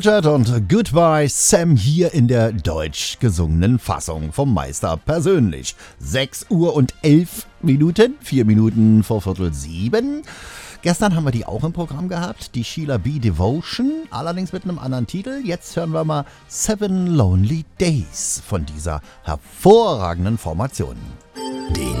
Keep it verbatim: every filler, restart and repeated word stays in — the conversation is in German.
Und Goodbye Sam hier in der deutsch gesungenen Fassung vom Meister persönlich. sechs Uhr und elf Minuten, vier Minuten vor Viertel sieben. Gestern haben wir die auch im Programm gehabt, die Sheila B. Devotion, allerdings mit einem anderen Titel. Jetzt hören wir mal Seven Lonely Days von dieser hervorragenden Formation. Den